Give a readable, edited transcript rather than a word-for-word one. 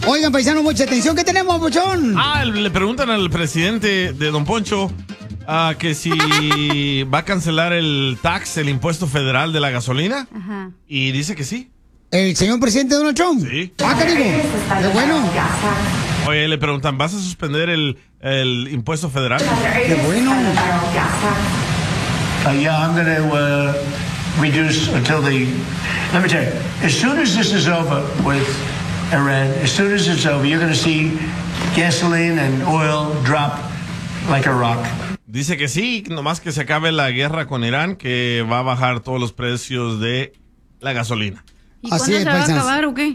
Oigan, paisano, mucha atención. ¿Qué tenemos, Pochón? Le preguntan al presidente de Don Poncho que si va a cancelar el impuesto federal de la gasolina. Ajá. Y dice que sí. ¿El señor presidente Donald Trump? Sí. ¿Qué digo? Qué bueno. Oye, le preguntan, ¿vas a suspender el impuesto federal? Qué bueno. Yeah, I'm going to reduce until let me tell you, as soon as this is over with Iran, as soon as it's over, you're going to see gasoline and oil drop like a rock. Dice que sí, nomás que se acabe la guerra con Irán, que va a bajar todos los precios de la gasolina. ¿Y cuándo se va a acabar o qué?